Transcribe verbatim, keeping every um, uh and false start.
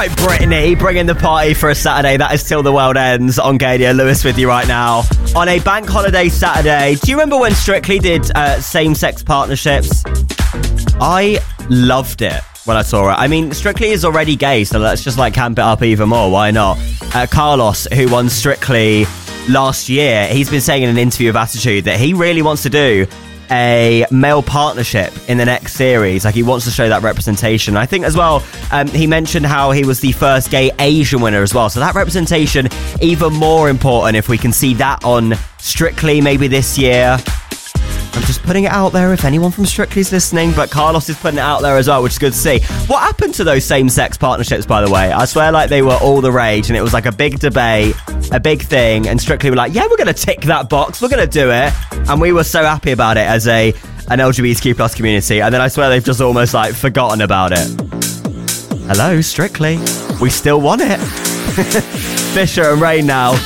right, Brittany, bringing the party for a Saturday. That is Till the World Ends on Gadia. Lewis with you right now on a bank holiday Saturday. Do you remember when Strictly did uh, same-sex partnerships? I loved it when I saw it. I mean, Strictly is already gay, so let's just like camp it up even more. Why not? Uh, Carlos, who won Strictly last year, he's been saying in an interview with Attitude that he really wants to do a male partnership in the next series. Like, he wants to show that representation. I think as well, um, he mentioned how he was the first gay Asian winner as well. So that representation, even more important if we can see that on Strictly maybe this year. I'm just putting it out there if anyone from Strictly's listening, but Carlos is putting it out there as well, which is good to see. What happened to those same-sex partnerships, by the way? I swear like they were all the rage, and it was like a big debate, a big thing, and Strictly were like, yeah, we're going to tick that box, we're going to do it. And we were so happy about it as a an L G B T Q plus community, and then I swear they've just almost like forgotten about it. Hello, Strictly. We still want it. Fisher and Rain now.